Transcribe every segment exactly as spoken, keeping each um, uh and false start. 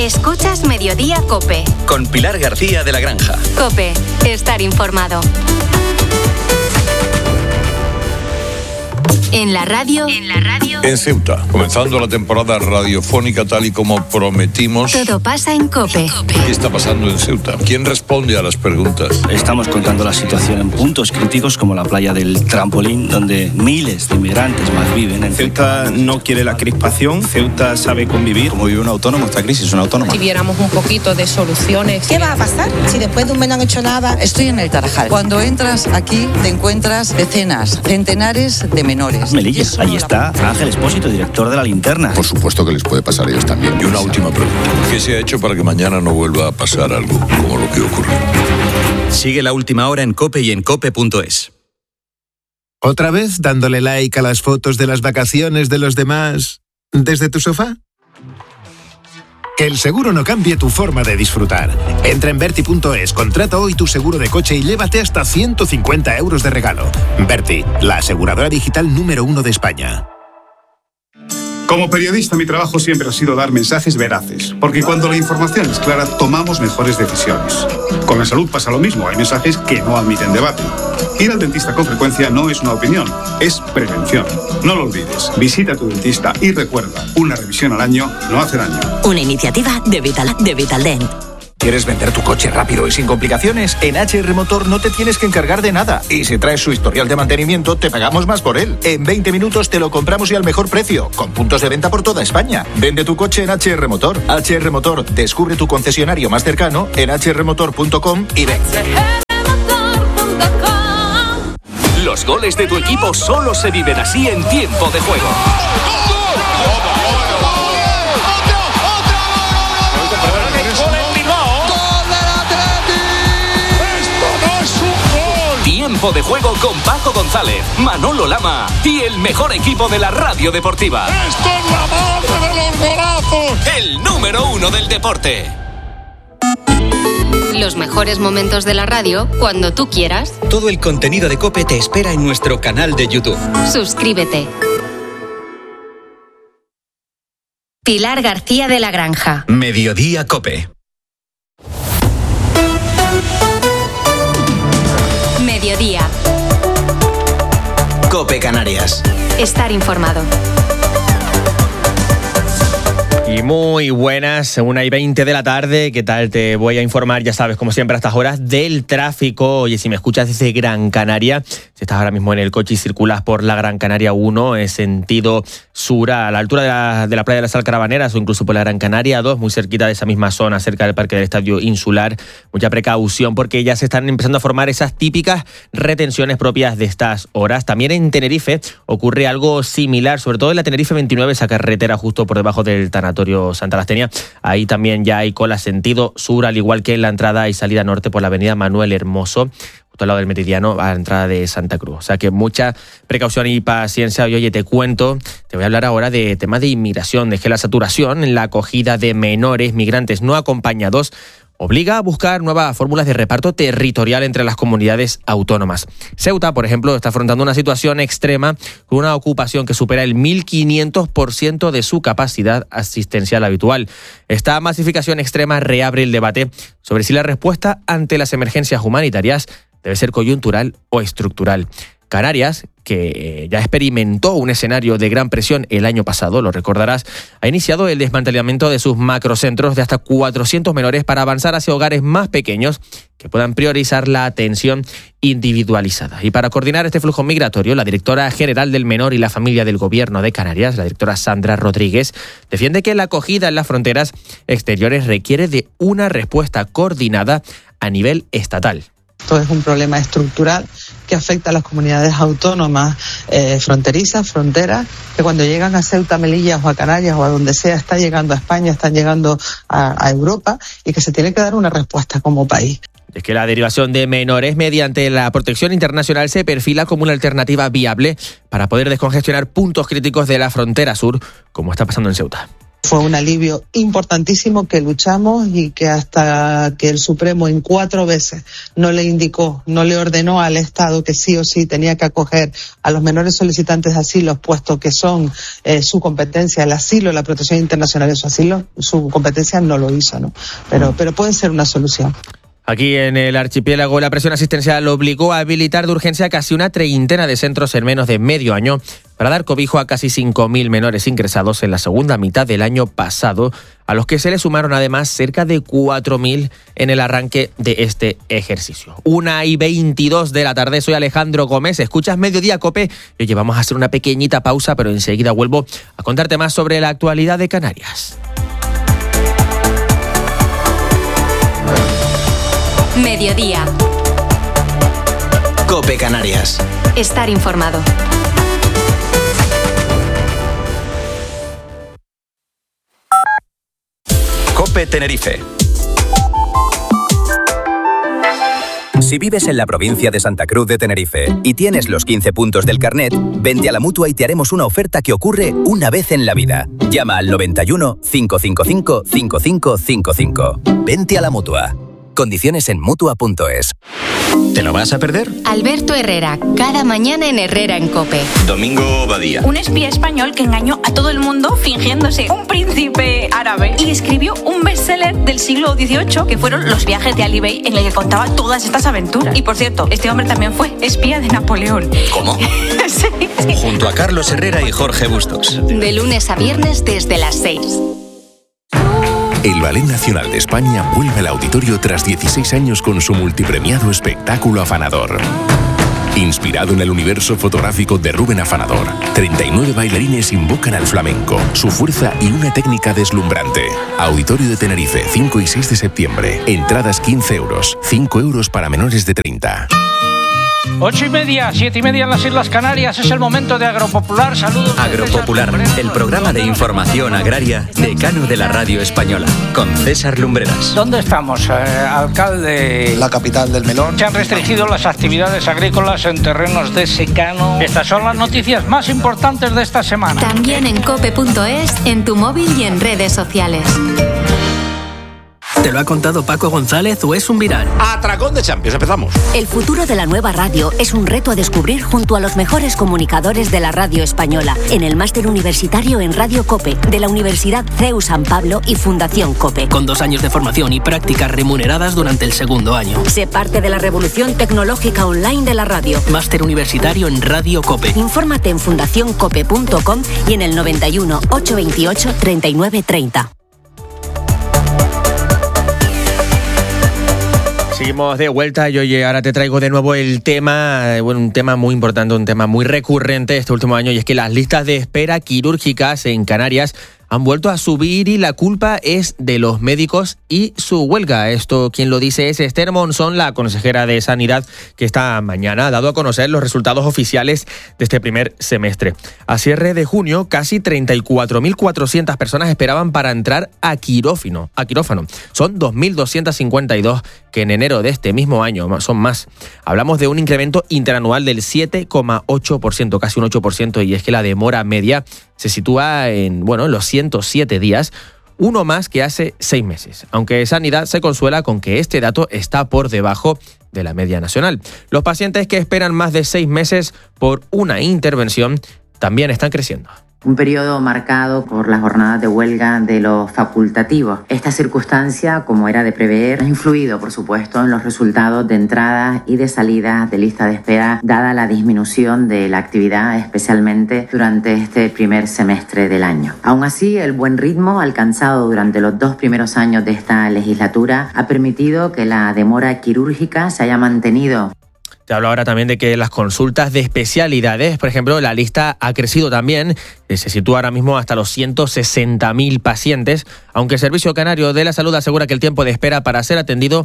Escuchas Mediodía COPE. Con Pilar García de la Granja. COPE. Estar informado. En la radio. En la radio. En Ceuta, comenzando la temporada radiofónica tal y como prometimos. Todo pasa en COPE. ¿Qué está pasando en Ceuta? ¿Quién responde a las preguntas? Estamos contando la situación en puntos críticos como la playa del Trampolín, donde miles de inmigrantes más viven. En Ceuta no quiere la crispación, Ceuta sabe convivir. Como vive un autónomo, esta crisis es una autónoma. Si viéramos un poquito de soluciones. ¿Qué va a pasar si después de un mes no han hecho nada? Estoy en el Tarajal. Cuando entras aquí te encuentras decenas, centenares de menores. Melilla, ahí está Ángel Espósito, director de La Linterna. Por supuesto que les puede pasar a ellos también. Y una última pregunta. ¿Qué se ha hecho para que mañana no vuelva a pasar algo como lo que ocurrió? Sigue La Última Hora en COPE y en cope punto es. ¿Otra vez dándole like a las fotos de las vacaciones de los demás desde tu sofá? Que el seguro no cambie tu forma de disfrutar. Entra en Berti punto es, contrata hoy tu seguro de coche y llévate hasta ciento cincuenta euros de regalo. Berti, la aseguradora digital número uno de España. Como periodista, mi trabajo siempre ha sido dar mensajes veraces, porque cuando la información es clara, tomamos mejores decisiones. Con la salud pasa lo mismo, hay mensajes que no admiten debate. Ir al dentista con frecuencia no es una opinión, es prevención. No lo olvides, visita a tu dentista y recuerda, una revisión al año no hace daño. Una iniciativa de Vital, de Vitaldent. ¿Quieres vender tu coche rápido y sin complicaciones? En H R Motor no te tienes que encargar de nada. Y si traes su historial de mantenimiento, te pagamos más por él. En veinte minutos te lo compramos y al mejor precio, con puntos de venta por toda España. Vende tu coche en H R Motor. H R Motor, descubre tu concesionario más cercano en h r motor punto com y ven. Los goles de tu equipo solo se viven así en tiempo de juego. Tiempo de juego con Paco González, Manolo Lama y el mejor equipo de la radio deportiva. ¡Esto es la madre de los golazos! El número uno del deporte. Los mejores momentos de la radio cuando tú quieras. Todo el contenido de COPE te espera en nuestro canal de YouTube. Suscríbete. Pilar García de la Granja. Mediodía COPE. Mediodía. COPE Canarias. Estar informado. Y muy buenas, una y veinte de la tarde. ¿Qué tal? Te voy a informar, ya sabes, como siempre a estas horas, del tráfico. Oye, si me escuchas desde Gran Canaria, si estás ahora mismo en el coche y circulas por la Gran Canaria uno, en sentido sur, a la altura de la, de la playa de las Alcarabaneras, o incluso por la Gran Canaria dos, muy cerquita de esa misma zona, cerca del Parque del Estadio Insular, mucha precaución porque ya se están empezando a formar esas típicas retenciones propias de estas horas. También en Tenerife ocurre algo similar, sobre todo en la Tenerife veintinueve, esa carretera justo por debajo del tanatorio Santa Lastenia. Ahí también ya hay cola sentido sur, al igual que en la entrada y salida norte por la avenida Manuel Hermoso, justo al lado del Meridiano, a la entrada de Santa Cruz. O sea que mucha precaución y paciencia. Y oye, te cuento, te voy a hablar ahora de temas de inmigración, de que la saturación en la acogida de menores migrantes no acompañados obliga a buscar nuevas fórmulas de reparto territorial entre las comunidades autónomas. Ceuta, por ejemplo, está afrontando una situación extrema con una ocupación que supera el mil quinientos por ciento de su capacidad asistencial habitual. Esta masificación extrema reabre el debate sobre si la respuesta ante las emergencias humanitarias debe ser coyuntural o estructural. Canarias, que ya experimentó un escenario de gran presión el año pasado, lo recordarás, ha iniciado el desmantelamiento de sus macrocentros de hasta cuatrocientos menores para avanzar hacia hogares más pequeños que puedan priorizar la atención individualizada. Y para coordinar este flujo migratorio, la directora general del Menor y la Familia del Gobierno de Canarias, la directora Sandra Rodríguez, defiende que la acogida en las fronteras exteriores requiere de una respuesta coordinada a nivel estatal. Esto es un problema estructural que afecta a las comunidades autónomas eh, fronterizas, fronteras, que cuando llegan a Ceuta, Melilla o a Canarias o a donde sea, está llegando a España, están llegando a, a Europa, y que se tiene que dar una respuesta como país. Es que la derivación de menores mediante la protección internacional se perfila como una alternativa viable para poder descongestionar puntos críticos de la frontera sur, como está pasando en Ceuta. Fue un alivio importantísimo que luchamos y que hasta que el Supremo en cuatro veces no le indicó, no le ordenó al Estado que sí o sí tenía que acoger a los menores solicitantes de asilo, puesto que son eh, su competencia el asilo, la protección internacional de su asilo, su competencia no lo hizo, ¿no? Pero, pero puede ser una solución. Aquí en el archipiélago, la presión asistencial obligó a habilitar de urgencia casi una treintena de centros en menos de medio año para dar cobijo a casi cinco mil menores ingresados en la segunda mitad del año pasado, a los que se le sumaron además cerca de cuatro mil en el arranque de este ejercicio. Una y veintidós de la tarde, soy Alejandro Gómez, escuchas Mediodía Cope y oye, vamos a hacer una pequeñita pausa, pero enseguida vuelvo a contarte más sobre la actualidad de Canarias. Mediodía. Cope Canarias. Estar informado. Cope Tenerife. Si vives en la provincia de Santa Cruz de Tenerife y tienes los quince puntos del carnet, vente a la Mutua y te haremos una oferta que ocurre una vez en la vida. Llama al noventa y uno, cinco cinco cinco, cinco cinco cinco cinco. Vente a la Mutua. Condiciones en Mutua punto es. ¿Te lo vas a perder? Alberto Herrera, cada mañana en Herrera en Cope. Domingo Badía. Un espía español que engañó a todo el mundo fingiéndose un príncipe árabe y escribió un bestseller del siglo dieciocho que fueron Los viajes de Ali Bey, en el que contaba todas estas aventuras. Y por cierto, este hombre también fue espía de Napoleón. ¿Cómo? sí, sí. Junto a Carlos Herrera y Jorge Bustos. De lunes a viernes desde las seis. El Ballet Nacional de España vuelve al auditorio tras dieciséis años con su multipremiado espectáculo Afanador. Inspirado en el universo fotográfico de Rubén Afanador, treinta y nueve bailarines invocan al flamenco, su fuerza y una técnica deslumbrante. Auditorio de Tenerife, cinco y seis de septiembre. Entradas quince euros, cinco euros para menores de treinta. Ocho y media, siete y media en las Islas Canarias, es el momento de Agropopular. Saludos. Agropopular, el programa de información agraria decano de la radio española, con César Lumbreras. ¿Dónde estamos, eh, alcalde? La capital del melón. Se han restringido las actividades agrícolas en terrenos de secano. Estas son las noticias más importantes de esta semana. También en cope punto es, en tu móvil y en redes sociales. ¿Te lo ha contado Paco González o es un viral? Atracón de Champions, empezamos. El futuro de la nueva radio es un reto a descubrir junto a los mejores comunicadores de la radio española en el máster universitario en Radio Cope de la Universidad C E U San Pablo y Fundación Cope. Con dos años de formación y prácticas remuneradas durante el segundo año. Sé parte de la revolución tecnológica online de la radio. Máster universitario en Radio Cope. Infórmate en fundación cope punto com y en el noventa y uno, ochocientos veintiocho, treinta y nueve treinta. Seguimos de vuelta y oye, ahora te traigo de nuevo el tema, bueno, un tema muy importante, un tema muy recurrente este último año, y es que las listas de espera quirúrgicas en Canarias han vuelto a subir y la culpa es de los médicos y su huelga. Esto quien lo dice es Esther Monzón, la consejera de Sanidad, que esta mañana ha dado a conocer los resultados oficiales de este primer semestre. A cierre de junio, casi treinta y cuatro mil cuatrocientas personas esperaban para entrar a quirófano. A quirófano. Son dos mil doscientos cincuenta y dos que en enero de este mismo año son más. Hablamos de un incremento interanual del siete coma ocho por ciento, casi un ocho por ciento, y es que la demora media se sitúa en, bueno, en los ciento siete días, uno más que hace seis meses. Aunque Sanidad se consuela con que este dato está por debajo de la media nacional. Los pacientes que esperan más de seis meses por una intervención también están creciendo. Un periodo marcado por las jornadas de huelga de los facultativos. Esta circunstancia, como era de prever, ha influido, por supuesto, en los resultados de entradas y de salidas de lista de espera, dada la disminución de la actividad, especialmente durante este primer semestre del año. Aún así, el buen ritmo alcanzado durante los dos primeros años de esta legislatura ha permitido que la demora quirúrgica se haya mantenido. Te hablo ahora también de que las consultas de especialidades, por ejemplo, la lista ha crecido también, se sitúa ahora mismo hasta los ciento sesenta mil pacientes, aunque el Servicio Canario de la Salud asegura que el tiempo de espera para ser atendido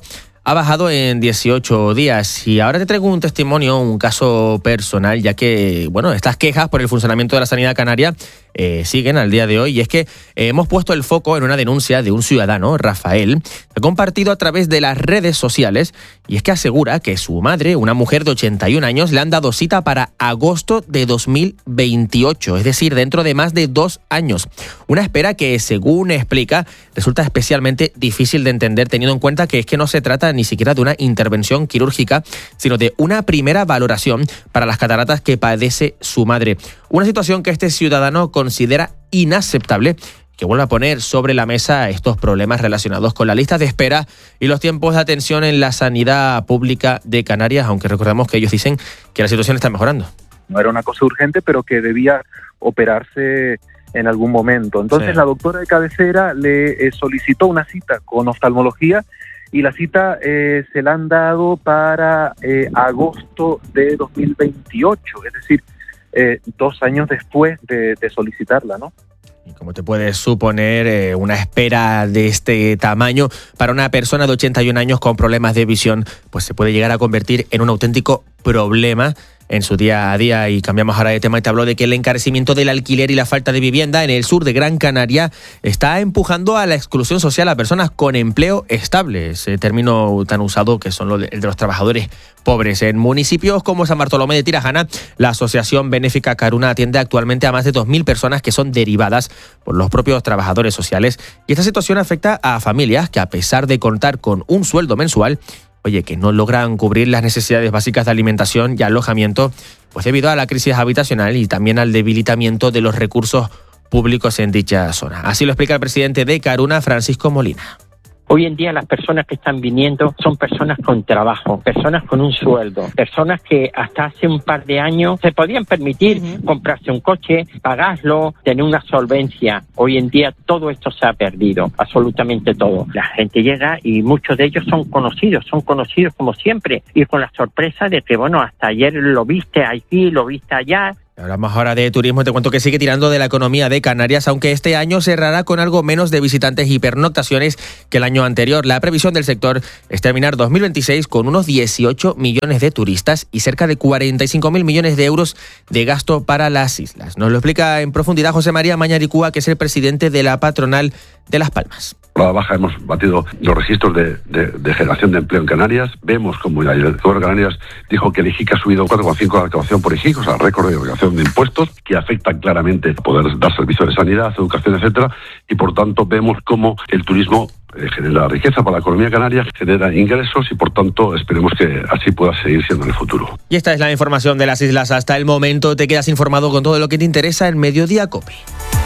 ha bajado en dieciocho días. Y ahora te traigo un testimonio, un caso personal, ya que, bueno, estas quejas por el funcionamiento de la sanidad canaria eh, siguen al día de hoy. Y es que eh, hemos puesto el foco en una denuncia de un ciudadano, Rafael, que ha compartido a través de las redes sociales, y es que asegura que su madre, una mujer de ochenta y un años, le han dado cita para agosto de dos mil veintiocho, es decir, dentro de más de dos años. Una espera que, según explica, resulta especialmente difícil de entender, teniendo en cuenta que es que no se trata ni siquiera de una intervención quirúrgica, sino de una primera valoración para las cataratas que padece su madre. Una situación que este ciudadano considera inaceptable, que vuelve a poner sobre la mesa estos problemas relacionados con la lista de espera y los tiempos de atención en la sanidad pública de Canarias, aunque recordemos que ellos dicen que la situación está mejorando. No era una cosa urgente, pero que debía operarse en algún momento. Entonces sí. La doctora de cabecera le eh, solicitó una cita con oftalmología y la cita eh, se la han dado para eh, agosto de dos mil veintiocho, es decir, eh, dos años después de, de solicitarla, ¿no? Y como te puedes suponer, eh, una espera de este tamaño para una persona de ochenta y un años con problemas de visión, pues se puede llegar a convertir en un auténtico problema en su día a día. Y cambiamos ahora de tema y te hablo de que el encarecimiento del alquiler y la falta de vivienda en el sur de Gran Canaria está empujando a la exclusión social a personas con empleo estable, ese término tan usado que son el de los trabajadores pobres. En municipios como San Bartolomé de Tirajana, la Asociación Benéfica Caruna atiende actualmente a más de dos mil personas que son derivadas por los propios trabajadores sociales, y esta situación afecta a familias que, a pesar de contar con un sueldo mensual, oye, que no logran cubrir las necesidades básicas de alimentación y alojamiento, pues debido a la crisis habitacional y también al debilitamiento de los recursos públicos en dicha zona. Así lo explica el presidente de Caruna, Francisco Molina. Hoy en día las personas que están viniendo son personas con trabajo, personas con un sueldo, personas que hasta hace un par de años se podían permitir uh-huh. comprarse un coche, pagarlo, tener una solvencia. Hoy en día todo esto se ha perdido, absolutamente todo. La gente llega y muchos de ellos son conocidos, son conocidos como siempre, y con la sorpresa de que, bueno, hasta ayer lo viste aquí, lo viste allá. Hablamos ahora de turismo. Te cuento que sigue tirando de la economía de Canarias, aunque este año cerrará con algo menos de visitantes y pernoctaciones que el año anterior. La previsión del sector es terminar dos mil veintiséis con unos dieciocho millones de turistas y cerca de cuarenta y cinco mil millones de euros de gasto para las islas. Nos lo explica en profundidad José María Mañaricúa, que es el presidente de la patronal de Las Palmas. A la baja hemos batido los registros de, de, de generación de empleo en Canarias. Vemos como el director de Canarias dijo que el I J I C ha subido cuatro coma cinco la recaudación por I J I C, o sea, récord de recaudación de impuestos, que afectan claramente a poder dar servicios de sanidad, educación, etcétera, y por tanto vemos cómo el turismo eh, genera riqueza para la economía canaria, genera ingresos y por tanto esperemos que así pueda seguir siendo en el futuro. Y esta es la información de las islas hasta el momento. Te quedas informado con todo lo que te interesa en Mediodía COPE.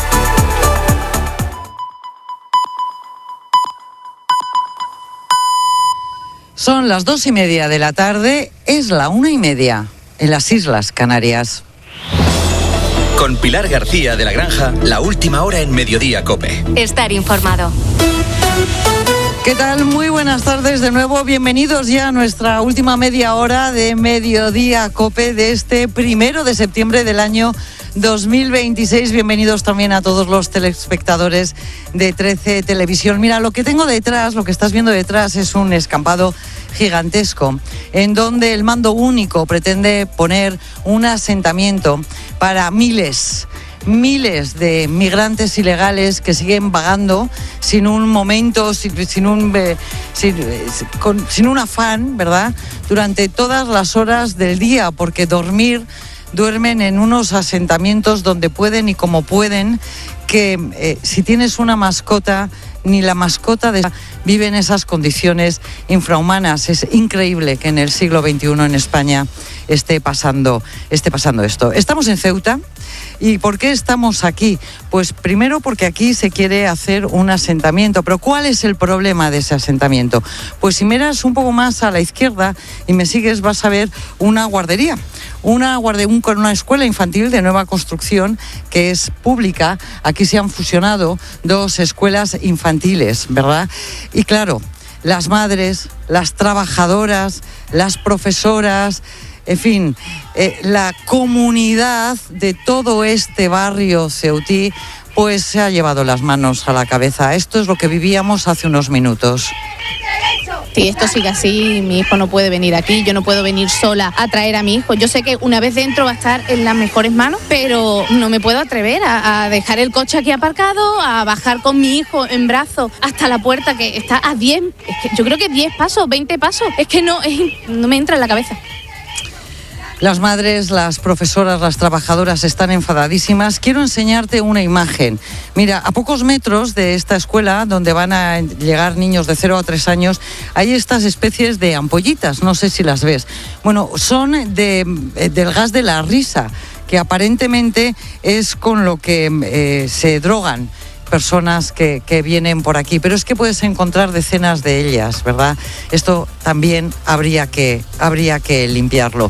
Son las dos y media de la tarde, es la una y media en las Islas Canarias. Con Pilar García de la Granja, la última hora en Mediodía COPE. Estar informado. ¿Qué tal? Muy buenas tardes de nuevo. Bienvenidos ya a nuestra última media hora de Mediodía COPE de este primero de septiembre del año dos mil veintiséis. Bienvenidos también a todos los telespectadores de trece Televisión. Mira, lo que tengo detrás, lo que estás viendo detrás es un escampado gigantesco en donde el mando único pretende poner un asentamiento para miles miles de migrantes ilegales que siguen vagando sin un momento, sin, sin, un, sin, con, sin un afán, ¿verdad?, durante todas las horas del día, porque dormir, duermen en unos asentamientos donde pueden y como pueden, que eh, si tienes una mascota, ni la mascota de vive en esas condiciones infrahumanas. Es increíble que en el siglo veintiuno en España esté pasando, esté pasando esto. Estamos en Ceuta. ¿Y por qué estamos aquí? Pues primero porque aquí se quiere hacer un asentamiento. ¿Pero cuál es el problema de ese asentamiento? Pues si miras un poco más a la izquierda y me sigues, vas a ver una guardería. Una, guarde, un, una escuela infantil de nueva construcción que es pública. Aquí se han fusionado dos escuelas infantiles, ¿verdad? Y claro, las madres, las trabajadoras, las profesoras, en fin, eh, la comunidad de todo este barrio ceutí, pues se ha llevado las manos a la cabeza. Esto es lo que vivíamos hace unos minutos. si esto sigue así, mi hijo no puede venir aquí, yo no puedo venir sola a traer a mi hijo. Yo sé que una vez dentro va a estar en las mejores manos, pero no me puedo atrever a, a dejar el coche aquí aparcado, a bajar con mi hijo en brazos hasta la puerta que está a diez, es que yo creo que diez pasos, veinte pasos, es que no, es, no me entra en la cabeza. Las madres, las profesoras, las trabajadoras están enfadadísimas. Quiero enseñarte una imagen. Mira, a pocos metros de esta escuela, donde van a llegar niños de cero a tres años, hay estas especies de ampollitas, no sé si las ves. Bueno, son de, del gas de la risa, que aparentemente es con lo que eh, se drogan personas que, que vienen por aquí, pero es que puedes encontrar decenas de ellas, ¿verdad? Esto también habría que, habría que limpiarlo.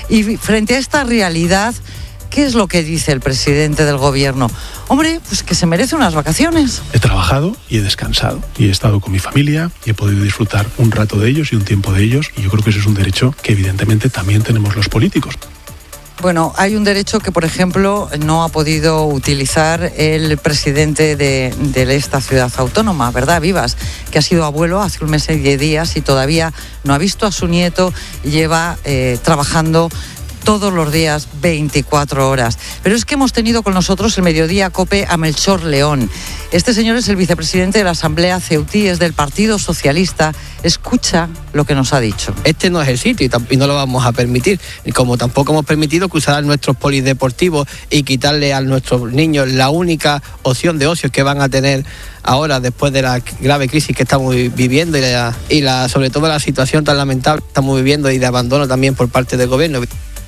Y frente a esta realidad, ¿qué es lo que dice el presidente del gobierno? Hombre, pues que se merece unas vacaciones. He trabajado y he descansado y he estado con mi familia y he podido disfrutar un rato de ellos y un tiempo de ellos, y yo creo que eso es un derecho que evidentemente también tenemos los políticos. Bueno, hay un derecho que, por ejemplo, no ha podido utilizar el presidente de, de esta ciudad autónoma, ¿verdad, Vivas? Que ha sido abuelo hace un mes y diez días y todavía no ha visto a su nieto, lleva eh, trabajando todos los días veinticuatro horas. Pero es que hemos tenido con nosotros el Mediodía COPE a Melchor León. Este señor es el vicepresidente de la Asamblea Ceutí, es del Partido Socialista. Escucha lo que nos ha dicho. Este no es el sitio y, y no lo vamos a permitir. Y como tampoco hemos permitido que usaran nuestros polideportivos y quitarle a nuestros niños la única opción de ocio que van a tener ahora después de la grave crisis que estamos viviendo y, la, y la, sobre todo la situación tan lamentable que estamos viviendo y de abandono también por parte del gobierno.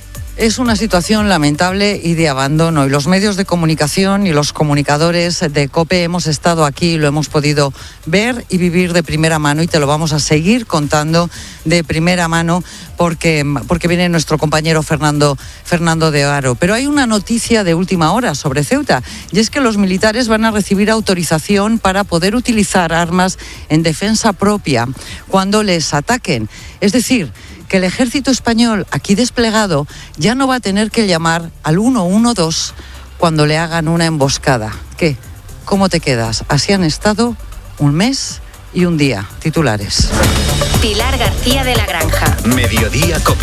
Es una situación lamentable y de abandono, y los medios de comunicación y los comunicadores de COPE hemos estado aquí, lo hemos podido ver y vivir de primera mano, y te lo vamos a seguir contando de primera mano porque, porque viene nuestro compañero Fernando, Fernando de Aro. Pero hay una noticia de última hora sobre Ceuta, y es que los militares van a recibir autorización para poder utilizar armas en defensa propia cuando les ataquen. Es decir, que el ejército español aquí desplegado ya no va a tener que llamar al uno uno dos cuando le hagan una emboscada. ¿Qué? ¿Cómo te quedas? Así han estado un mes y un día. Titulares. Pilar García de la Granja. Mediodía COPE.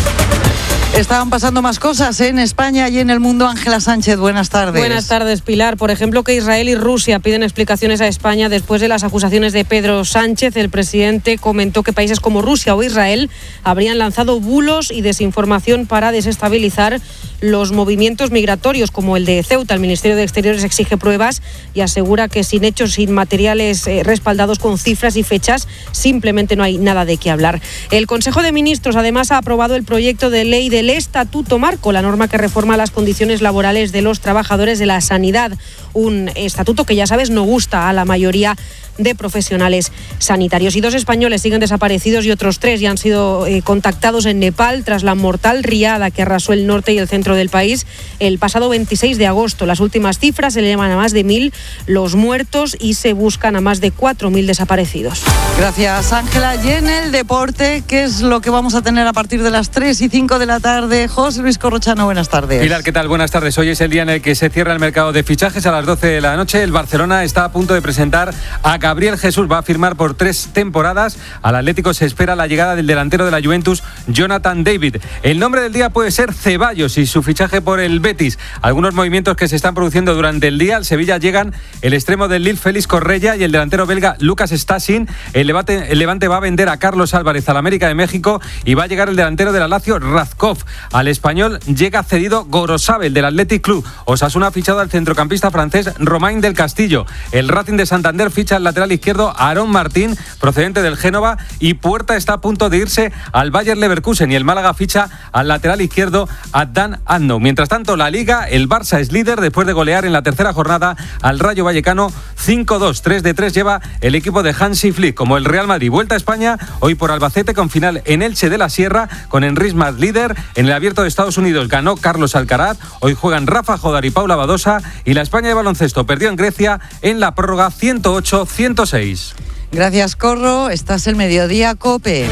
Estaban pasando más cosas en España y en el mundo. Ángela Sánchez, buenas tardes. Buenas tardes, Pilar. Por ejemplo, que Israel y Rusia piden explicaciones a España después de las acusaciones de Pedro Sánchez. El presidente comentó que países como Rusia o Israel habrían lanzado bulos y desinformación para desestabilizar los movimientos migratorios, como el de Ceuta. El Ministerio de Exteriores exige pruebas y asegura que sin hechos, sin materiales eh, respaldados con cifras y fechas, simplemente no hay nada de qué hablar. El Consejo de Ministros, además, ha aprobado el proyecto de ley del Estatuto Marco, la norma que reforma las condiciones laborales de los trabajadores de la sanidad. Un estatuto que, ya sabes, no gusta a la mayoría de profesionales sanitarios. Y dos españoles siguen desaparecidos y otros tres ya han sido eh, contactados en Nepal tras la mortal riada que arrasó el norte y el centro del país el pasado veintiséis de agosto. Las últimas cifras se elevan a más de mil los muertos y se buscan a más de cuatro mil desaparecidos. Gracias, Ángela. Y en el deporte, ¿qué es lo que vamos a tener a partir de las tres y cinco de la tarde? José Luis Corrochano, buenas tardes. Pilar, ¿qué tal? Buenas tardes. Hoy es el día en el que se cierra el mercado de fichajes a las doce de la noche. El Barcelona está a punto de presentar a Gabriel Jesús, va a firmar por tres temporadas. Al Atlético se espera la llegada del delantero de la Juventus, Jonathan David. El nombre del día puede ser Ceballos y su fichaje por el Betis. Algunos movimientos que se están produciendo durante el día. Al Sevilla llegan el extremo del Lille, Félix Correia, y el delantero belga, Lucas Stasin. El Levante, el Levante va a vender a Carlos Álvarez al América de México y va a llegar el delantero de la Lazio, Razkov. Al Español llega cedido Gorosabel del Athletic Club. Osasuna ha fichado al centrocampista francés Romain del Castillo. El Racing de Santander ficha al lateral izquierdo Aarón Martín, procedente del Génova, y Puerta está a punto de irse al Bayer Leverkusen, y el Málaga ficha al lateral izquierdo a Dan Adno. Mientras tanto, la Liga, el Barça es líder después de golear en la tercera jornada al Rayo Vallecano cinco dos. tres de tres lleva el equipo de Hansi Flick. Como el Real Madrid. Vuelta a España hoy por Albacete con final en Elche de la Sierra, con Enric Mas líder. En el Abierto de Estados Unidos ganó Carlos Alcaraz. Hoy juegan Rafa Jodar y Paula Badosa, y la España de baloncesto perdió en Grecia en la prórroga ciento ocho a ciento seis. Gracias, Corro. Estás el Mediodía COPE.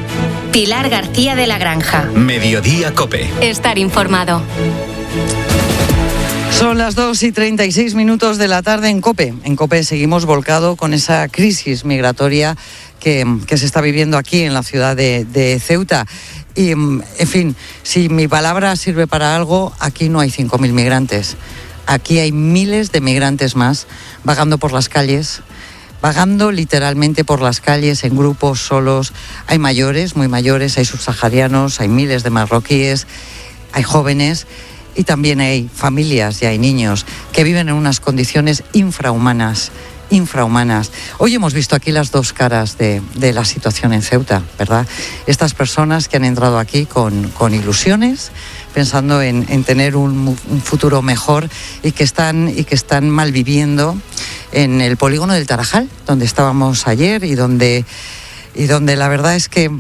Pilar García de la Granja. Mediodía COPE. Estar informado. Son las dos y treinta y seis minutos de la tarde en COPE. En COPE seguimos volcado con esa crisis migratoria que, que se está viviendo aquí en la ciudad de, de Ceuta. Y, en fin, si mi palabra sirve para algo, aquí no hay cinco mil migrantes. Aquí hay miles de migrantes más vagando por las calles, vagando literalmente por las calles en grupos, solos. Hay mayores, muy mayores, hay subsaharianos, hay miles de marroquíes, hay jóvenes y también hay familias y hay niños que viven en unas condiciones infrahumanas. infrahumanas. Hoy hemos visto aquí las dos caras de, de la situación en Ceuta, ¿verdad? Estas personas que han entrado aquí con, con ilusiones, pensando en, en tener un, un futuro mejor y que están, y que están malviviendo en el polígono del Tarajal, donde estábamos ayer y donde, y donde la verdad es que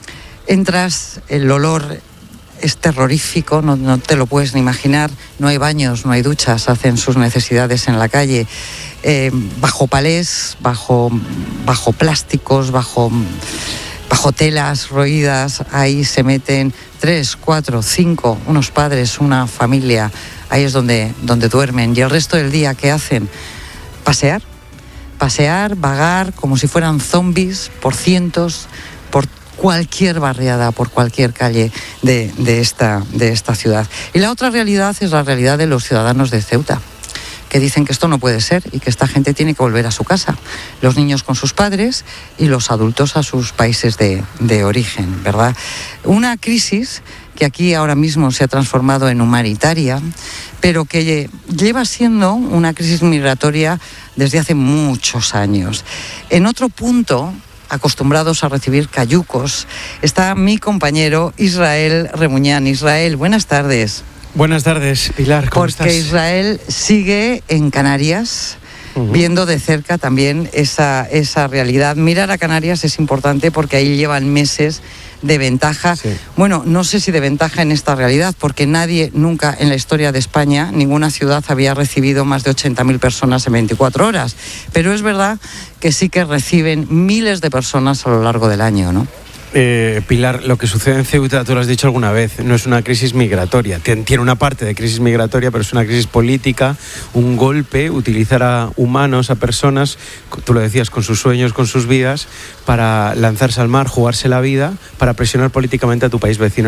entras, el olor es terrorífico, no, no te lo puedes ni imaginar, no hay baños, no hay duchas, hacen sus necesidades en la calle, eh, bajo palés, bajo, bajo plásticos, bajo, bajo telas roídas, ahí se meten tres, cuatro, cinco, unos padres, una familia, ahí es donde, donde duermen, y el resto del día, ¿qué hacen? Pasear, pasear, vagar, como si fueran zombies, por cientos, por cualquier barriada, por cualquier calle de, de, esta, de esta ciudad. Y la otra realidad es la realidad de los ciudadanos de Ceuta, que dicen que esto no puede ser y que esta gente tiene que volver a su casa. Los niños con sus padres y los adultos a sus países de, de origen, ¿verdad? Una crisis que aquí ahora mismo se ha transformado en humanitaria, pero que lleva siendo una crisis migratoria desde hace muchos años. En otro punto, acostumbrados a recibir cayucos, está mi compañero Israel Remuñán. Israel, buenas tardes. Buenas tardes, Pilar, ¿cómo estás? Porque Israel sigue en Canarias, uh-huh. viendo de cerca también esa, esa realidad. Mirar a Canarias es importante porque ahí llevan meses de ventaja. Sí. Bueno, no sé si de ventaja en esta realidad, porque nadie nunca en la historia de España, ninguna ciudad había recibido más de ochenta mil personas en veinticuatro horas. Pero es verdad que sí que reciben miles de personas a lo largo del año, ¿no? Eh, Pilar, lo que sucede en Ceuta, tú lo has dicho alguna vez, no es una crisis migratoria. Tiene una parte de crisis migratoria, pero es una crisis política, un golpe, utilizar a humanos, a personas, tú lo decías, con sus sueños, con sus vidas, para lanzarse al mar, jugarse la vida, para presionar políticamente a tu país vecino.